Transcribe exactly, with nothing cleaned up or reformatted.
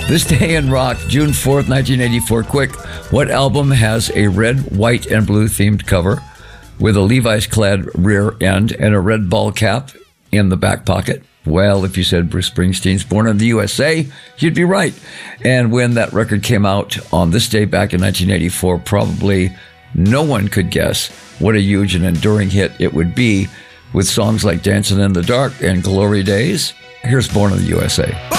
This Day in Rock, June fourth, nineteen eighty-four. Quick, what album has a red, white, and blue themed cover with a Levi's clad rear end and a red ball cap in the back pocket? Well, if you said Bruce Springsteen's Born in the U S A, you'd be right. And when that record came out on this day back in nineteen eighty-four, probably no one could guess what a huge and enduring hit it would be with songs like Dancing in the Dark and Glory Days. Here's Born in the U S A.